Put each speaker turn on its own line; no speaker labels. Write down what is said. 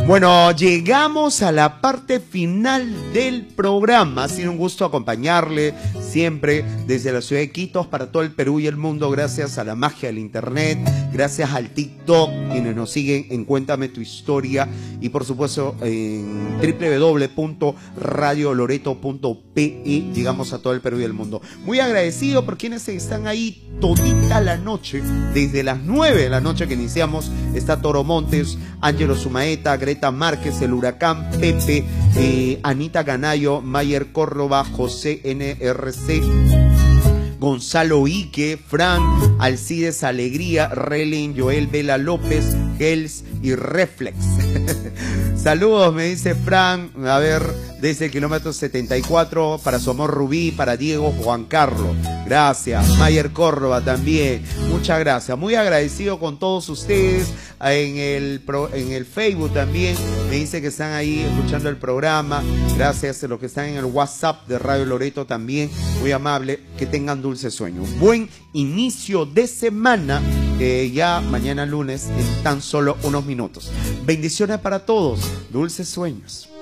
Bueno, llegamos a la parte final del programa. Ha sido un gusto acompañarle siempre desde la ciudad de Quito para todo el Perú y el mundo, gracias a la magia del internet, gracias al TikTok, quienes nos siguen en Cuéntame tu Historia, y por supuesto en www.radioloreto.pe. llegamos a todo el Perú y el mundo. Muy agradecido por quienes están ahí todita la noche, desde las 9 de la noche que iniciamos. Está Toro Montes, Ángelo Sumaeta, Greta Márquez, El Huracán, Pepe, Anita Ganayo, Mayer Córdoba, José NRC, Gonzalo Ique, Fran, Alcides Alegría, Relin, Joel Vela López, Gels y Reflex. Saludos, me dice Fran, a ver, desde el kilómetro 74, para su amor Rubí, para Diego Juan Carlos. Gracias. Mayer Córdoba también, muchas gracias. Muy agradecido con todos ustedes. En el Facebook también me dice que están ahí escuchando el programa. Gracias a los que están en el WhatsApp de Radio Loreto también, muy amable. Que tengan dulces sueños. Buen inicio de semana, ya mañana lunes en tan solo unos minutos. Bendiciones para todos, dulces sueños.